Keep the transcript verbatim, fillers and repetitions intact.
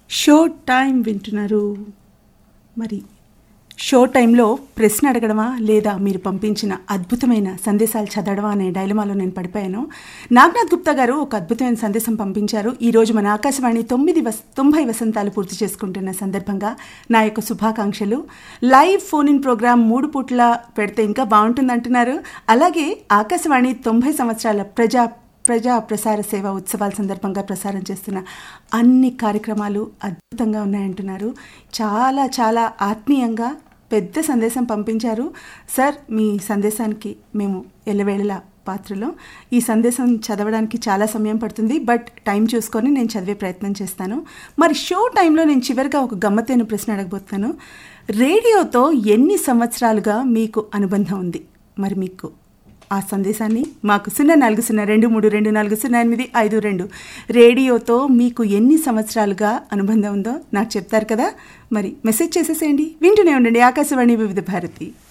Show time వింటున్నారు. మరి show టైంలో ప్రశ్న అడగడమా లేదా మీరు పంపించిన అద్భుతమైన సందేశాలు చదవడమా అనే డైలమాలో నేను పడిపోయాను. నాగనాథ్ గుప్తా గారు ఒక అద్భుతమైన సందేశం పంపించారు. ఈరోజు మన ఆకాశవాణి తొమ్మిది వస్ తొంభై వసంతాలు పూర్తి చేసుకుంటున్న సందర్భంగా నా యొక్క శుభాకాంక్షలు. లైవ్ ఫోన్ ఇన్ ప్రోగ్రాం మూడు పూట్ల పెడితే ఇంకా బాగుంటుంది అంటున్నారు. అలాగే ఆకాశవాణి తొంభై సంవత్సరాల ప్రజా ప్రజా ప్రసార సేవ ఉత్సవాల సందర్భంగా ప్రసారం చేస్తున్న అన్ని కార్యక్రమాలు అద్భుతంగా ఉన్నాయంటున్నారు. చాలా చాలా ఆత్మీయంగా పెద్ద సందేశం పంపించారు. సార్, మీ సందేశానికి మేము ఎల్లవేళలా పాత్రలో. ఈ సందేశం చదవడానికి చాలా సమయం పడుతుంది, బట్ టైం చూసుకొని నేను చదివే ప్రయత్నం చేస్తాను. మరి షో టైంలో నేను చివరిగా ఒక గమ్మత్తైన ప్రశ్న అడగబోతున్నాను. రేడియోతో ఎన్ని సంవత్సరాలుగా మీకు అనుబంధం ఉంది? మరి మీకు ఆ సందేశాన్ని మాకు సున్నా నాలుగు సున్నా రెండు మూడు రెండు నాలుగు సున్నా ఎనిమిది ఐదు రెండు రేడియోతో మీకు ఎన్ని సంవత్సరాలుగా అనుబంధం ఉందో నాకు చెప్తారు కదా. మరి మెసేజ్ చేసేసేయండి. వింటూనే ఉండండి ఆకాశవాణి వివిధ భారతి.